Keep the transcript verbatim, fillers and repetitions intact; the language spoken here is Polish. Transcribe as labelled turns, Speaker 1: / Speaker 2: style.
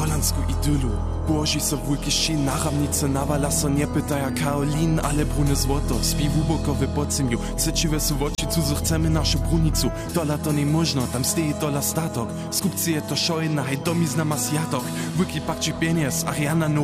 Speaker 1: holandsku idylu. Boži so wulkiši naramnice nawala so nie pytaja Karolin, ale brune złoto. Spi wubokowy pod ziemią, cyciwe su w oczy cudzo chcemy naszą brunicu. Dola to nie można, tam steje dola statok. Skupcy je to szojna, hej domizna mas jatok. Wulki pakci pieniędz, Ariana no